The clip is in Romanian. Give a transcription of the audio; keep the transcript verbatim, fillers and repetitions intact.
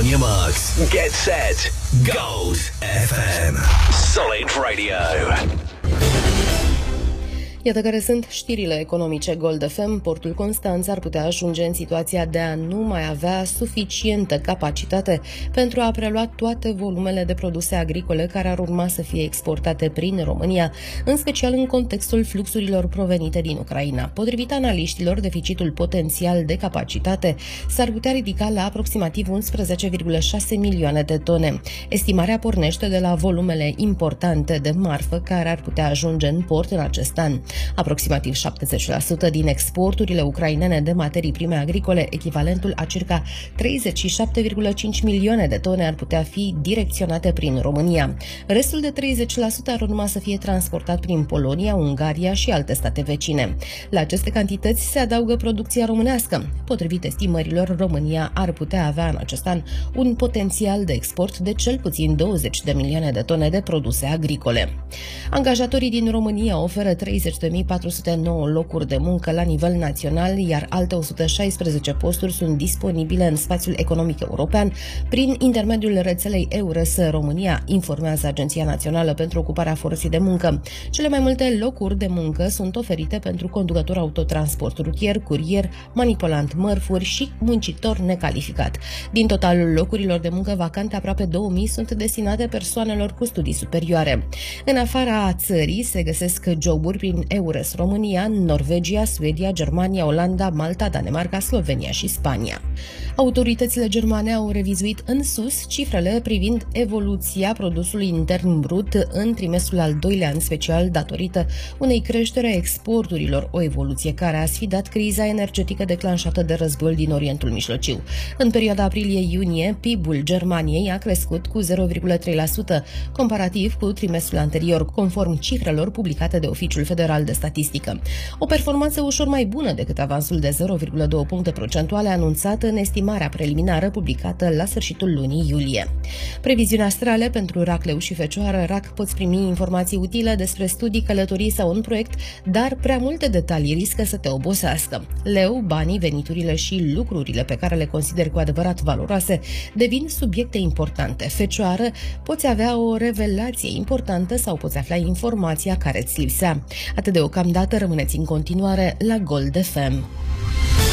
your marks. Get set. Gold F M. Solid Radio. Iată care sunt știrile economice Gold F M. Portul Constanța ar putea ajunge în situația de a nu mai avea suficientă capacitate pentru a prelua toate volumele de produse agricole care ar urma să fie exportate prin România, în special în contextul fluxurilor provenite din Ucraina. Potrivit analiștilor, deficitul potențial de capacitate s-ar putea ridica la aproximativ unsprezece virgulă șase milioane de tone. Estimarea pornește de la volumele importante de marfă care ar putea ajunge în port în acest an. Aproximativ șaptezeci la sută din exporturile ucrainene de materii prime agricole, echivalentul a circa treizeci și șapte virgulă cinci milioane de tone, ar putea fi direcționate prin România. Restul de treizeci la sută ar urma să fie transportat prin Polonia, Ungaria și alte state vecine. La aceste cantități se adaugă producția românească. Potrivit estimărilor, România ar putea avea în acest an un potențial de export de cel puțin douăzeci de milioane de tone de produse agricole. Angajatorii din România oferă treizeci de mii patru sute nouă locuri de muncă la nivel național, iar alte o sută șaisprezece posturi sunt disponibile în spațiul economic european prin intermediul rețelei EURES România, informează Agenția Națională pentru Ocuparea Forței de Muncă. Cele mai multe locuri de muncă sunt oferite pentru conducător autotransport rutier, curier, manipulant mărfuri și muncitor necalificat. Din totalul locurilor de muncă vacante, aproape două mii sunt destinate persoanelor cu studii superioare. În afara țării se găsesc joburi prin EURES România, Norvegia, Suedia, Germania, Olanda, Malta, Danemarca, Slovenia și Spania. Autoritățile germane au revizuit în sus cifrele privind evoluția produsului intern brut în trimestrul al doilea, în special datorită unei creșteri a exporturilor, o evoluție care a sfidat criza energetică declanșată de războiul din Orientul Mijlociu. În perioada aprilie-iunie, P I B-ul Germaniei a crescut cu zero virgulă trei la sută, comparativ cu trimestrul anterior, conform cifrelor publicate de Oficiul Federal de Statistică. O performanță ușor mai bună decât avansul de zero virgulă doi puncte procentuale anunțat în estimarea preliminară publicată la sfârșitul lunii iulie. Previziuni astrale pentru rac, leu și fecioară. Rac, poți primi informații utile despre studii, călătorii sau un proiect, dar prea multe detalii riscă să te obosească. Leu, banii, veniturile și lucrurile pe care le consideri cu adevărat valoroase devin subiecte importante. Fecioară, poți avea o revelație importantă sau poți afla informația care îți lipsea. Atât deocamdată, rămâneți în continuare la Gold F M.